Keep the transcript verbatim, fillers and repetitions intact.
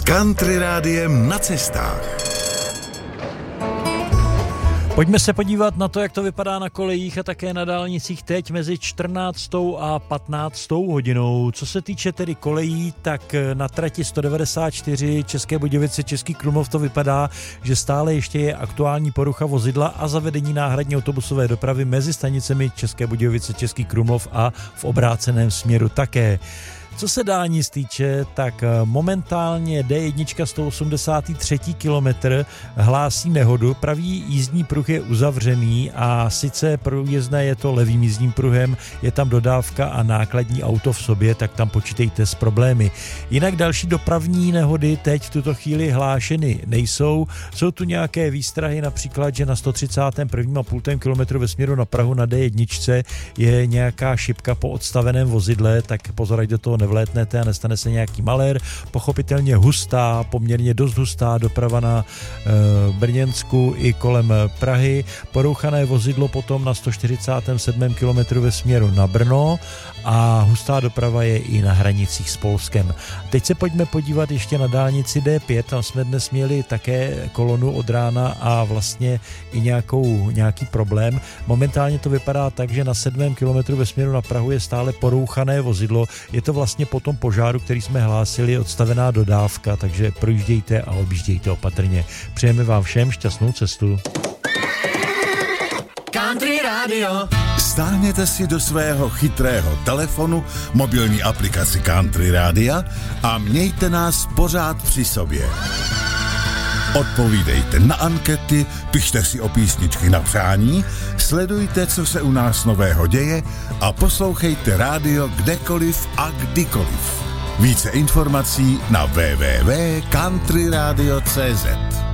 Country Rádiem na cestách. Pojďme se podívat na to, jak to vypadá na kolejích a také na dálnicích teď mezi čtrnáctou a patnáctou hodinou. Co se týče tedy kolejí, tak na trati sto devadesát čtyři České Budějovice Český Krumlov to vypadá, že stále ještě je aktuální porucha vozidla a zavedení náhradní autobusové dopravy mezi stanicemi České Budějovice Český Krumlov a v obráceném směru také. Co se dálnic týče, tak momentálně D jedna sto osmdesát tři kilometr hlásí nehodu, pravý jízdní pruh je uzavřený a sice průjezdné je to levým jízdním pruhem, je tam dodávka a nákladní auto v sobě, tak tam počítejte s problémy. Jinak další dopravní nehody teď v tuto chvíli hlášeny nejsou, jsou tu nějaké výstrahy, například, že na sto třicátém prvním a půl kilometru ve směru na Prahu na D jedna je nějaká šipka po odstaveném vozidle, tak pozor, ať do toho nevlétnete a nestane se nějaký malér. Pochopitelně hustá, poměrně dost hustá doprava na e, Brněnsku i kolem Prahy. Porouchané vozidlo potom na sto čtyřicátém sedmém kilometru ve směru na Brno a hustá doprava je i na hranicích s Polskem. Teď se pojďme podívat ještě na dálnici D pět, tam jsme dnes měli také kolonu od rána a vlastně i nějakou, nějaký problém. Momentálně to vypadá tak, že na sedmém kilometru ve směru na Prahu je stále porouchané vozidlo. Je to vlastně po tom požáru, který jsme hlásili, odstavená dodávka, takže projíždějte a objíždějte opatrně. Přejeme vám všem šťastnou cestu. Country Radio. Stáhněte si do svého chytrého telefonu mobilní aplikaci Country Rádia a mějte nás pořád při sobě. Odpovídejte na ankety, pište si o písničky na přání, sledujte, co se u nás nového děje a poslouchejte rádio kdekoliv a kdykoliv. Více informací na w w w tečka country radio tečka c z.